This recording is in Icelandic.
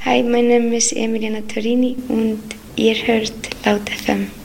Hi, my name is Emiliana Torini und ihr hört Laut FM.